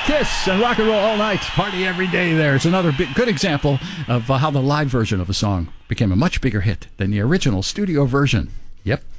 Kiss and rock and roll all night, party every day there. It's another good example of how the live version of a song became a much bigger hit than the original studio version. Yep.